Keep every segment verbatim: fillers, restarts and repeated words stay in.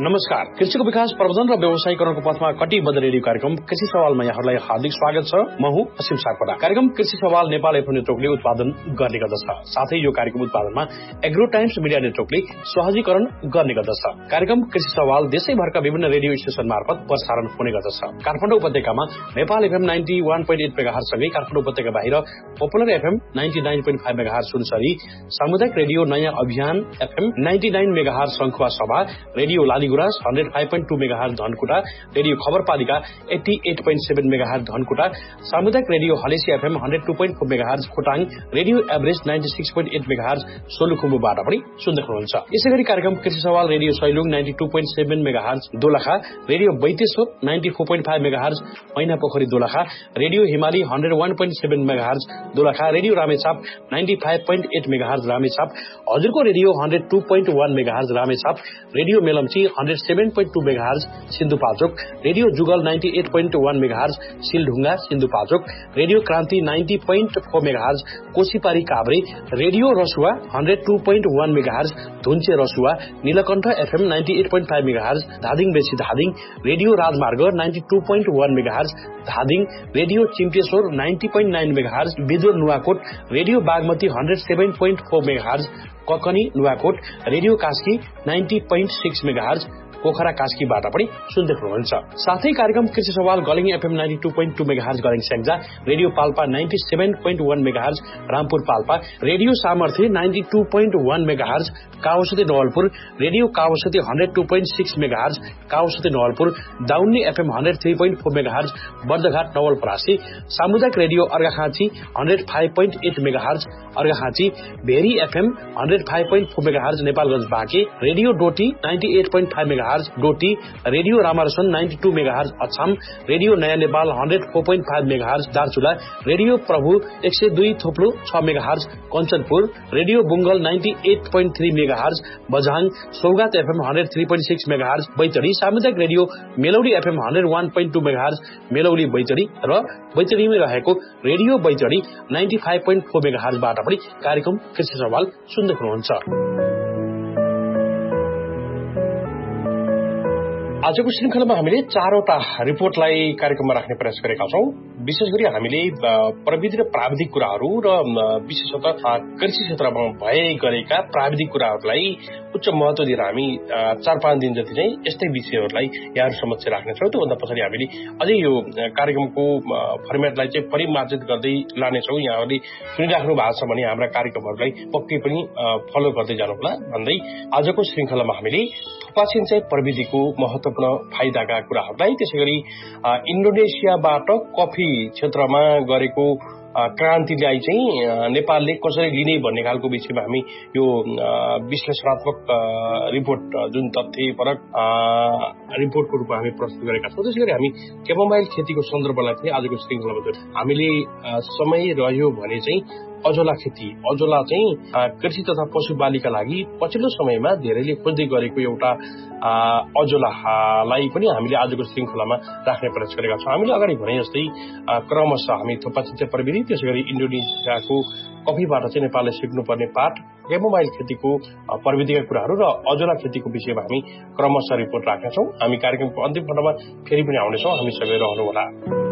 नमस्कार। कृषिको विकास प्रवर्धन र व्यवसायीकरणको पथमा कटिबद्ध रेडियो कार्यक्रम कृषि सवालमा यहाँहरूलाई हार्दिक स्वागत छ। म हुँ असीम सापकोटा। कार्यक्रम कृषि सवाल नेपाल एफएम नेटवर्कले उत्पादन गर्ने गर्दछ। साथै यो कार्यक्रम उत्पादनमा एग्रो टाइम्स मिडिया नेटवर्कले सहजीकरण गर्ने गर्दछ। कार्यक्रम कृषि सवाल देशैभरका विभिन्न रेडियो स्टेशन मार्फत प्रसारण हुने गर्दछ। काठमाडौँ उपत्यकामा Nepal FM ninety one point at megahertz सँगै काठमाडौँ उपत्यका बाहिर popular FM ninety nine point five megahertz Sunsari, सामुदायिक रेडियो नयाँ अभियान एफएम नाइन्टी नाइन मेगाहर्ज शंखुवा सभा, radio Laligurans hundred five point two megahertz Dhankuta, radio खबरपालिका eighty at point seven megahertz Dhankuta, सामुदायिक radio Halesi FM hundred two point four megahertz Khotang, radio average ninety six point at megahertz सोलुखुम्बुबाट पनि सुन्दै हुनुहुन्छ। यसैगरी कार्यक्रम कृषि सवाल radio Sailung ninety two point seven megahertz Dolakha, radio Baiteshwar ninety four point five megahertz मैना पोखरी दोलखा, रेडियो हिमाली hundred one point seven megahertz Dolakha, radio Ramechhap ninety five point at megahertz Ramechhap, हजुरको radio hundred two point one megahertz Ramechhap, radio Melamchi hundred seven point two megahertz Sindhupalchok, radio Jugal ninety at point one megahertz सिलढुङ्गा Sindhupalchok, radio Kranti ninety point four megahertz कोशीपारी Kavre, radio Rasuwa hundred two point one megahertz धुन्चे Rasuwa, Neelkanth FM ninety at point five megahertz Dhading बेसी Dhading, radio राजमार्ग ninety two point one megahertz Dhading, radio चिम्टेश्वर ninety point nine megahertz Bidur Nuwakot, radio Bagmati hundred seven point four megahertz Kakani Nuwakot, radio Kaski ninety point six megahertz Pokhara कास्कीबाट पनि सुन्दै हुनुहुन्छ। साथै कार्यक्रम कृषि सवाल गलिङ FM ninety two point two megahertz गलिङ Syangja, radio Palpa ninety seven point one megahertz Rampur Palpa, radio सामर्थ्य ninety two point one megahertz काउसती Nawalpur, radio काउसती hundred two point six megahertz काउसती Nawalpur, दाउन्नी FM hundred three point four megahertz Bardaghat Nawalparasi, सामुदायिक radio Arghakhanchi hundred five point at megahertz Arghakhanchi, very FM hundred five point four megahertz Nepalgunj Banke, radio Doti ninety at point five megahertz Doti, radio रामारसन ninety two megahertz Achham, radio नयाँ Nepal hundred four point five megahertz Darchula, radio प्रभु एक सय दुई थोप्लो छ megahertz Kanchanpur, radio बुङ्गल ninety at point three megahertz Bajhang, Saugat FM hundred three point six megahertz Baitadi, सामुदायिक radio मेलौडी FM hundred one point two megahertz मेलौडी Baitadi र बैतडीमै रहेको radio Baitadi ninety five point four मेगाहर्जबाट पनि कार्यक्रम कृषि सवाल सुन्दै हुनुहुन्छ। आजको श्रृंखलामा हामीले चारवटा रिपोर्टलाई कार्यक्रममा राख्ने प्रयास गरेका छौं। विशेष गरी हामीले प्रविधि र प्राविधिक कुराहरू र विशेषतः कृषि क्षेत्रमा भए गरेका प्राविधिक कुराहरूलाई उच्च महत्व दिएर हामी चार पाँच दिन जति चाहिँ यस्तै विषयहरूलाई यहाँहरू समक्ष राख्नेछौँ। त्योभन्दा पछाडि हामीले अझै यो कार्यक्रमको फर्मेटलाई चाहिँ परिमार्जित गर्दै लानेछौँ। यहाँहरूले सुनिराख्नु भएको छ भने हाम्रा कार्यक्रमहरूलाई पक्कै पनि फलो गर्दै जानुहोला भन्दै आजको श्रृंखलामा हामीले थोपा सिंचाइ प्रविधिको महत्वपूर्ण फाइदाका कुराहरूलाई, त्यसै गरी इन्डोनेसियाबाट कफी क्षेत्रमा गरेको क्रान्तिलाई चाहिँ नेपालले कसरी लिने भन्ने खालको विषयमा हामी यो विश्लेषणात्मक रिपोर्ट जुन तथ्यपरक रिपोर्टको रूपमा हामी प्रस्तुत गरेका छौँ। त्यसै गरी हामी क्यामोमाइल खेतीको सन्दर्भलाई चाहिँ आजको श्रृङ्खलामा हामीले समय रह्यो भने चाहिँ अजोला खेती, अजोला चाहिँ कृषि तथा पशुपालीका लागि पछिल्लो समयमा धेरैले खोज्दै गरेको एउटा अजोलालाई पनि हामीले आजको श्रृङ्खलामा राख्ने प्रयास गरेका छौँ। हामीले अगाडि भने जस्तै क्रमशः हामी थोपा सिंचाइ प्रविधि, त्यसै गरी इन्डोनेसियाको कफीबाट चाहिँ नेपालले सिक्नुपर्ने पाठ, क्यामोमाइल खेतीको प्रविधिका कुराहरू र अजोला खेतीको विषयमा हामी क्रमशः रिपोर्ट राख्नेछौँ। हामी कार्यक्रमको अन्तिम खण्डमा फेरि पनि आउनेछौँ। हामी सबै रहनुहोला।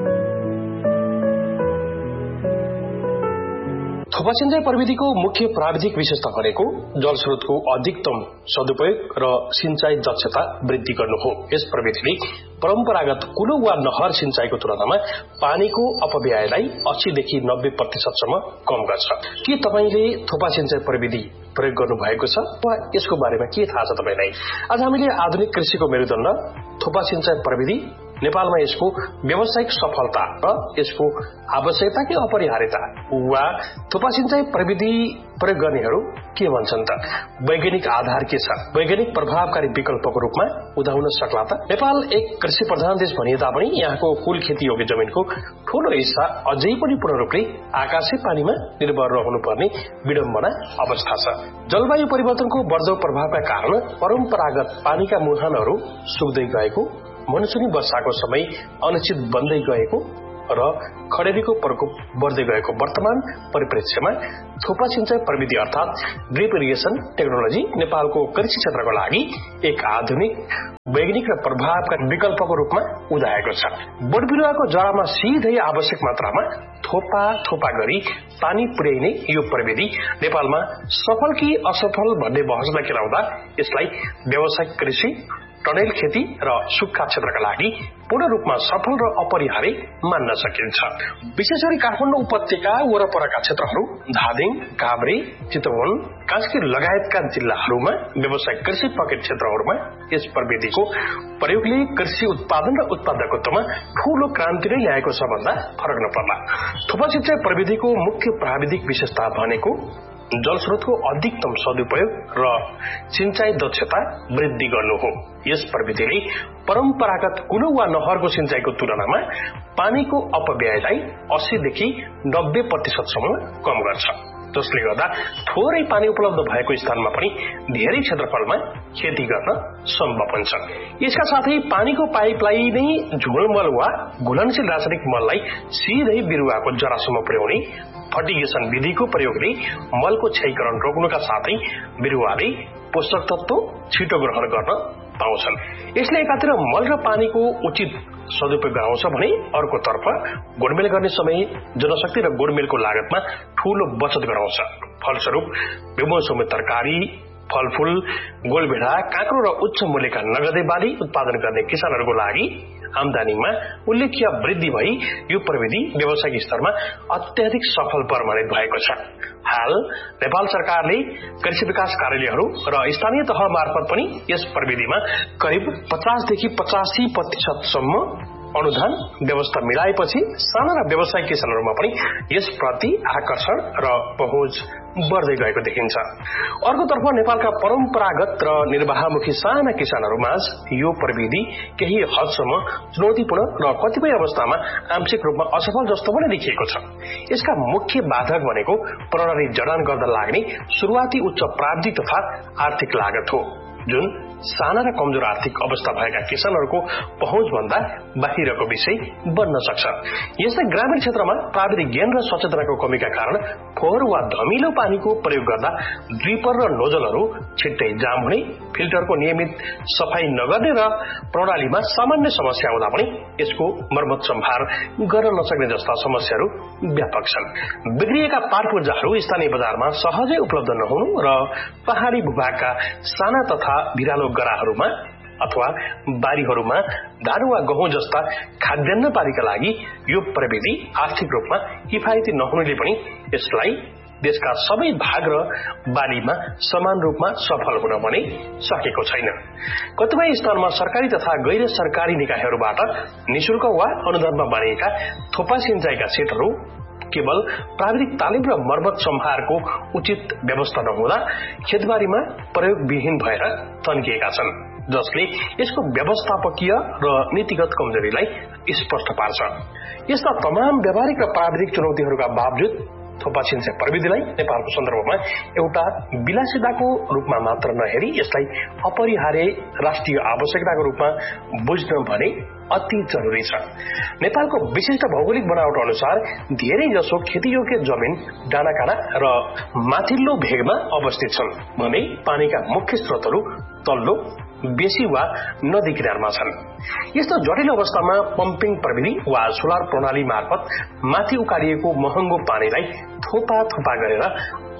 थोपा सिंचाइ प्रविधिको मुख्य प्राविधिक विशेषता भनेको जलस्रोतको अधिकतम सदुपयोग र सिंचाइ दक्षता वृद्धि गर्नु हो। यस प्रविधिले परम्परागत कुलो वा नहर सिंचाइको तुलनामा पानीको अपव्ययलाई अस्सी देखि नब्बे प्रतिशतसम्म कम गर्छ। के तपाईले थोपा सिंचाइ प्रविधि प्रयोग गर्नु भएको छ वा यसको बारेमा के थाहा छ तपाईलाई? आज हामीले आधुनिक कृषिको मेरुदण्ड थोपा सिंचाइ प्रविधि, नेपालमा यसको व्यावसायिक सफलता र यसको आवश्यकता कि अपरिहार्यता वा थोपा सिंचाइ प्रविधि प्रयोग गर्नेहरू के भन्छन् त? वैज्ञानिक आधार के छ? वैज्ञानिक प्रभावकारी विकल्पको रूपमा उदाउन सक्ला त? नेपाल एक कृषि प्रधान देश भनिए तापनि यहाँको कुल खेती योग्य जमिनको ठूलो हिस्सा अझै पनि पूर्ण रूपले आकाशे पानीमा निर्भर रहनुपर्ने विडम्बना अवस्था छ। जलवायु परिवर्तनको बढ्दो प्रभावका कारण परम्परागत पानीका मुहानहरू सुक्दै गएको, मनसुनी वर्षाको समय अनिश्चित बन्दै गएको र खडेरीको प्रकोप बढ्दै गएको वर्तमान परिप्रेक्ष्यमा थोपा सिंचाई प्रविधि अर्थात ड्रिप इरिगेसन टेक्नोलोजी नेपालको कृषि क्षेत्रको लागि एक आधुनिक वैज्ञानिक र प्रभावकारी विकल्पको रूपमा उदाएको छ। बोट बिरुवाको जरामा सिधै आवश्यक मात्रामा थोपा थोपा गरी पानी पुर्याइने यो प्रविधि नेपालमा सफल कि असफल भन्ने बहसलाई खेलाउँदा यसलाई व्यावसायिक कृषि, टनेल खेती र सुक्खा क्षेत्रका लागि पूर्ण रूपमा सफल र अपरिहार्य मान्न सकिन्छ। विशेष गरी काठमाडौँ उपत्यका वरपरका क्षेत्रहरू धादिङ, काभ्रे, चितवन, कास्की लगायतका जिल्लाहरूमा व्यावसायिक कृषि पकेट क्षेत्रहरूमा यस प्रविधिको प्रयोगले कृषि उत्पादन र उत्पादकत्वमा ठूलो क्रान्ति नै ल्याएको छ भन्दा फरक नपर्ला। थोपा सिंचाई प्रविधिको मुख्य प्राविधिक विशेषता भनेको जलस्रोतको अधिकतम सदुपयोग र सिंचाई दक्षता वृद्धि गर्नु हो। यस प्रविधिले परम्परागत कुलो वा नहरको सिंचाईको तुलनामा पानीको अपव्ययलाई अस्सी देखि नब्बे प्रतिशतसम्म कम गर्छ, जसले गर्दा थोरै पानी उपलब्ध भएको स्थानमा पनि धेरै क्षेत्रफलमा खेती गर्न सम्भव हुन्छ। यसका साथै पानीको पाइपलाई नै झोलमल वा घुलनशील रासायनिक मललाई सिधै बिरुवाको जरासम्म पुर्याउने फर्टिगेसन विधिको प्रयोगले मलको क्षयीकरण रोक्नुका साथै बिरुवाले पोषक तत्व छिटो ग्रहण गर्न पाउँछन्। यसले एकातिर मल र पानीको उचित सदुपयोग गराउँछ भने अर्कोतर्फ गोडमेल गर्ने समय, जनशक्ति र गोडमेलको लागतमा ठूलो बचत गराउँछ। फलस्वरूप बेमौसमी तरकारी, फलफूल, गोलभेडा, काँक्रो र उच्च मूल्यका नगदे बाली उत्पादन गर्ने किसानहरूको लागि आमदानीमा उल्लेख्य वृद्धि भई यो प्रविधि व्यावसायिक स्तरमा अत्याधिक सफल प्रमाणित भएको छ। हाल नेपाल सरकारले कृषि विकास कार्यालयहरू र स्थानीय तह मार्फत पनि यस प्रविधिमा करिब पचास देखि पचासी प्रतिशतसम्म अनुदान व्यवस्था मिलाएपछि साना र व्यावसायिक किसानहरूमा पनि यसप्रति आकर्षण र पहुँच बढ्दै गएको देखिन्छ। अर्कोतर्फ नेपालका परम्परागत र निर्वाहमुखी साना किसानहरूमाझ यो प्रविधि केही हदसम्म चुनौतीपूर्ण र कतिपय अवस्थामा आंशिक रूपमा असफल जस्तो पनि देखिएको छ। यसका मुख्य बाधक भनेको प्रणाली जडान गर्दा लाग्ने शुरूआती उच्च प्राविधिक तथा आर्थिक लागत हो, जुन साना र कमजोर आर्थिक अवस्था भएका किसानहरूको पहुँचभन्दा बाहिरको विषय बन्न सक्छ। यस्तै ग्रामीण क्षेत्रमा प्राविधिक ज्ञान र सचेतनाको कमीका कारण फोहोर वा धमिलो पानीको प्रयोग गर्दा ड्रिपर र नोजलहरू छिट्टै जाम हुने, फिल्टरको नियमित सफाई नगर्ने र प्रणालीमा सामान्य समस्या आउँदा पनि यसको मर्मत सम्भार गर्न नसक्ने जस्ता समस्याहरू व्यापक छन्। बिग्रिएका पार पूर्जाहरू स्थानीय बजारमा सहजै उपलब्ध नहुनु र पहाड़ी भूभागका साना तथा भिरालो गराहरूमा अथवा बारीहरूमा धान वा गहुँ जस्ता खाद्यान्न पारीका लागि यो प्रविधि आर्थिक रूपमा किफायती नहुनुले पनि यसलाई देशका सबै भाग र बालीमा समान रूपमा सफल हुन भने सकेको छैन। कतिपय स्थानमा सरकारी तथा गैर सरकारी निकायहरूबाट निशुल्क वा अनुदानमा बनेका थोपा सिंचाईका सेटहरू केवल प्राविधिक तालिम र मर्मत सम्हारको उचित व्यवस्था नहुँदा खेतबारीमा प्रयोगविहीन भएर तन्किएका छन्, जसले यसको व्यवस्थापकीय र नीतिगत कमजोरीलाई स्पष्ट पार्छ। यस्ता तमाम व्यावहारिक र प्राविधिक चुनौतीहरूका बावजुद थोपा सिंचाई प्रविधिलाई नेपालको सन्दर्भमा एउटा विलासिताको रूपमा मात्र नहेरी यसलाई अपरिहार्य राष्ट्रिय आवश्यकताको रूपमा बुझ्न भने अति जरुरी छ। नेपालको विशिष्ट भौगोलिक बनावट अनुसार धेरै जसो खेतीयोग्य जमिन डाँडाकाँडा र माथिल्लो भेगमा अवस्थित छन् भने पानीका मुख्य स्रोतहरू तल्लो, बेसी वा नदी किनारमा छन्। यस्तो जटिल अवस्थामा पम्पिङ प्रविधि वा सोलर प्रणाली मार्फत माथि उकालिएको महँगो पानीलाई थोपा थोपा गरेर